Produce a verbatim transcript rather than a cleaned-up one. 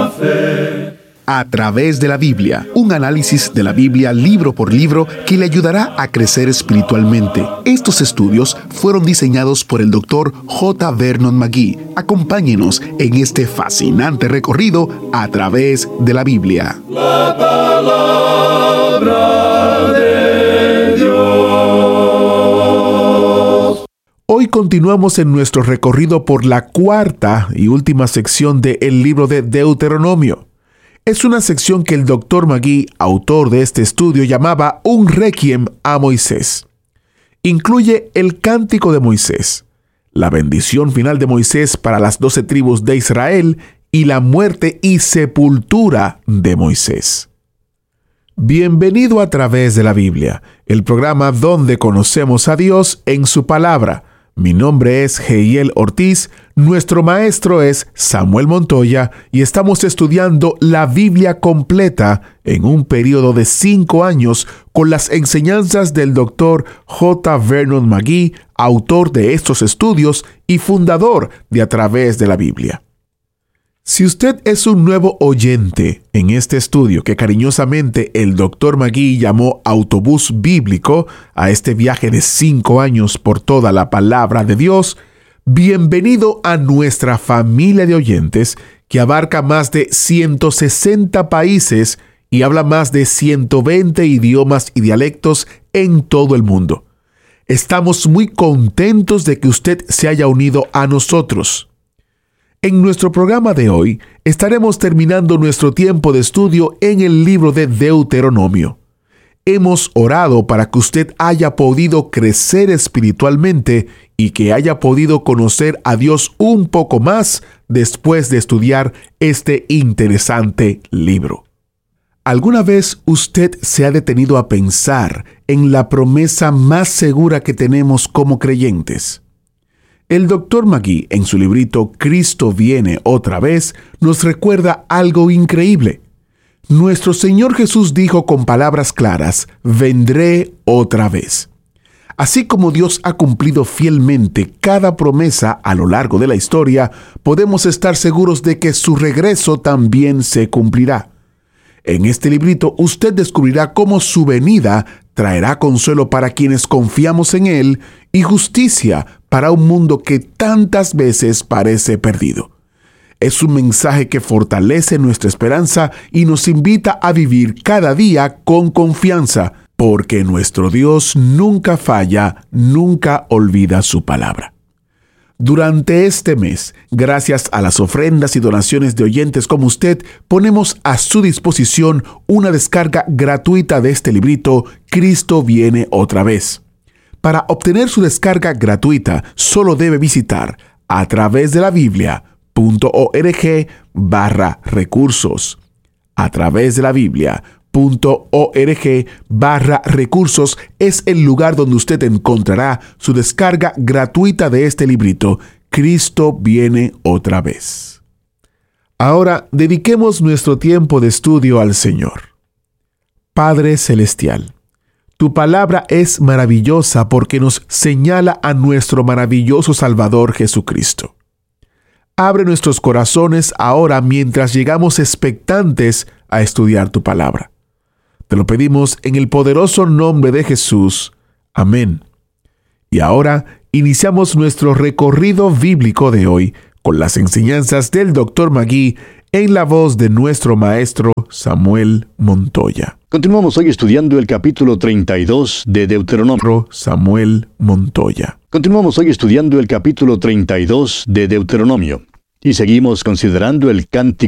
la fe. A través de la Biblia, un análisis de la Biblia libro por libro que le ayudará a crecer espiritualmente. Estos estudios fueron diseñados por el doctor J. Vernon McGee. Acompáñenos en este fascinante recorrido a través de la Biblia. La palabra de Dios. Hoy continuamos en nuestro recorrido por la cuarta y última sección del libro de Deuteronomio. Es una sección que el doctor McGee, autor de este estudio, llamaba un requiem a Moisés. Incluye el cántico de Moisés, la bendición final de Moisés para las doce tribus de Israel y la muerte y sepultura de Moisés. Bienvenido a través de la Biblia, el programa donde conocemos a Dios en su palabra. Mi nombre es Heiel Ortiz, nuestro maestro es Samuel Montoya y estamos estudiando la Biblia completa en un periodo de cinco años con las enseñanzas del doctor J. Vernon McGee, autor de estos estudios y fundador de A Través de la Biblia. Si usted es un nuevo oyente en este estudio que cariñosamente el doctor McGee llamó Autobús Bíblico a este viaje de cinco años por toda la palabra de Dios, bienvenido a nuestra familia de oyentes que abarca más de ciento sesenta países y habla más de ciento veinte idiomas y dialectos en todo el mundo. Estamos muy contentos de que usted se haya unido a nosotros. En nuestro programa de hoy estaremos terminando nuestro tiempo de estudio en el libro de Deuteronomio. Hemos orado para que usted haya podido crecer espiritualmente y que haya podido conocer a Dios un poco más después de estudiar este interesante libro. ¿Alguna vez usted se ha detenido a pensar en la promesa más segura que tenemos como creyentes? El doctor McGee, en su librito Cristo viene otra vez, nos recuerda algo increíble. Nuestro Señor Jesús dijo con palabras claras, vendré otra vez. Así como Dios ha cumplido fielmente cada promesa a lo largo de la historia, podemos estar seguros de que su regreso también se cumplirá. En este librito usted descubrirá cómo su venida traerá consuelo para quienes confiamos en Él y justicia para un mundo que tantas veces parece perdido. Es un mensaje que fortalece nuestra esperanza y nos invita a vivir cada día con confianza, porque nuestro Dios nunca falla, nunca olvida su palabra. Durante este mes, gracias a las ofrendas y donaciones de oyentes como usted, ponemos a su disposición una descarga gratuita de este librito, Cristo viene otra vez. Para obtener su descarga gratuita, solo debe visitar a través de la Biblia.org barra recursos. A través de la Biblia.org barra recursos es el lugar donde usted encontrará su descarga gratuita de este librito, Cristo viene otra vez. Ahora, dediquemos nuestro tiempo de estudio al Señor. Padre Celestial, tu palabra es maravillosa porque nos señala a nuestro maravilloso Salvador Jesucristo. Abre nuestros corazones ahora mientras llegamos expectantes a estudiar tu palabra. Te lo pedimos en el poderoso nombre de Jesús. Amén. Y ahora iniciamos nuestro recorrido bíblico de hoy con las enseñanzas del doctor McGee en la voz de nuestro maestro Samuel Montoya. Continuamos hoy estudiando el capítulo treinta y dos de Deuteronomio. Samuel Montoya. Continuamos hoy estudiando el capítulo treinta y dos de Deuteronomio. Y seguimos considerando el cántico